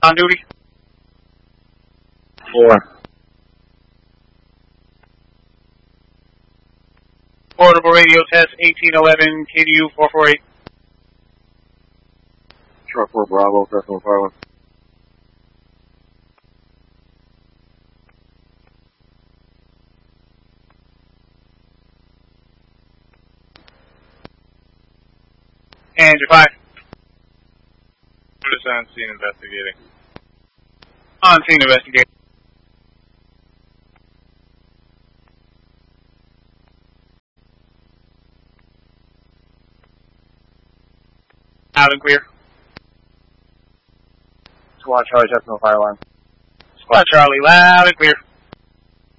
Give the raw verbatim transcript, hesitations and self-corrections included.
on duty? Four. Portable radio test eighteen eleven, K D U four four eight. Truck four Bravo, Festival Fireline. And your five. Just on scene investigating. On scene investigating. Loud and clear. Squad Charlie, Festival Fireline. Squad Charlie, loud and clear.